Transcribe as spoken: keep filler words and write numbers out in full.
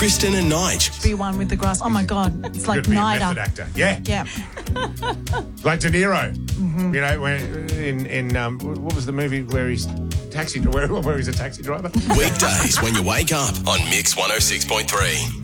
Kristen and Nige. Be one with the grass. Oh, my God. It's like Could be a NIDA. method actor. Yeah. Yeah. Like De Niro. Mm-hmm. You know, when in, in um, what was the movie where he's taxi where, where he's a taxi driver? Weekdays when you wake up on Mix one oh six point three.